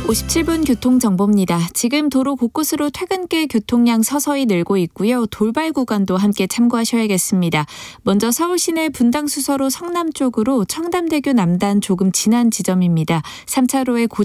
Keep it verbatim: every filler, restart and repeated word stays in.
오십칠 분 교통정보입니다. 지금 도로 곳곳으로 퇴근길 교통량 서서히 늘고 있고요. 돌발 구간도 함께 참고하셔야겠습니다. 먼저 서울 시내 분당 수서로 성남 쪽으로 청담대교 남단 조금 지난 지점입니다. 삼 차로에